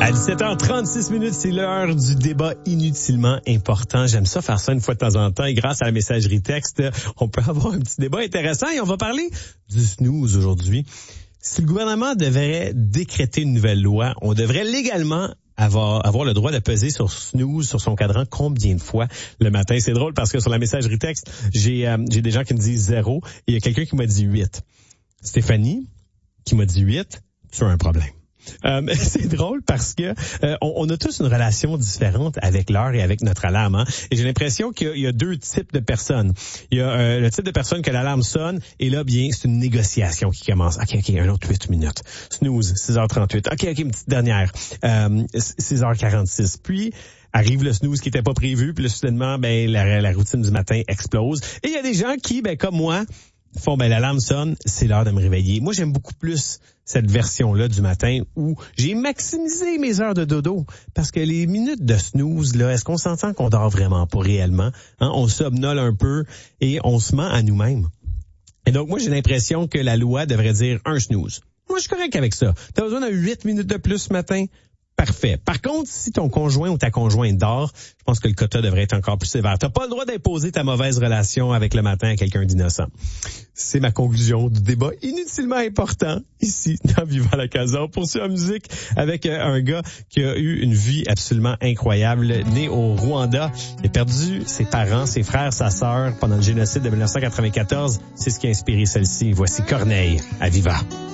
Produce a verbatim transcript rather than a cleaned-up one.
À dix-sept heures trente-six minutes, c'est l'heure du débat inutilement important. J'aime ça faire ça une fois de temps en temps et grâce à la messagerie texte, on peut avoir un petit débat intéressant et on va parler du snooze aujourd'hui. Si le gouvernement devrait décréter une nouvelle loi, on devrait légalement avoir, avoir le droit de peser sur snooze, sur son cadran, combien de fois le matin. C'est drôle parce que sur la messagerie texte, j'ai, euh, j'ai des gens qui me disent zéro et il y a quelqu'un qui m'a dit huit. Stéphanie, qui m'a dit huit, tu as un problème. Euh, c'est drôle parce que euh, on, on a tous une relation différente avec l'heure et avec notre alarme. Hein? Et j'ai l'impression qu'il y a, il y a deux types de personnes. Il y a euh, le type de personne que l'alarme sonne et là, bien, c'est une négociation qui commence. OK, OK, un autre huit minutes. Snooze, six heures trente-huit. OK, OK, une petite dernière. Euh, six heures quarante-six. Puis arrive le snooze qui n'était pas prévu. Puis là, soudainement, ben la, la routine du matin explose. Et il y a des gens qui, ben comme moi, font, ben l'alarme sonne, c'est l'heure de me réveiller. Moi, j'aime beaucoup plus cette version-là du matin où j'ai maximisé mes heures de dodo. Parce que les minutes de snooze, là, est-ce qu'on s'entend qu'on dort vraiment pas réellement? Hein? On somnole un peu et on se ment à nous-mêmes. Et donc, moi, j'ai l'impression que la loi devrait dire un snooze. Moi, je suis correct avec ça. T'as besoin de huit minutes de plus ce matin? Parfait. Par contre, si ton conjoint ou ta conjointe dort, je pense que le quota devrait être encore plus sévère. T'as pas le droit d'imposer ta mauvaise relation avec le matin à quelqu'un d'innocent. C'est ma conclusion du débat inutilement important ici dans Vivant la Casa. On poursuit en musique avec un gars qui a eu une vie absolument incroyable, né au Rwanda. Il a perdu ses parents, ses frères, sa sœur pendant le génocide de dix-neuf cent quatre-vingt-quatorze. C'est ce qui a inspiré celle-ci. Voici Corneille à Viva.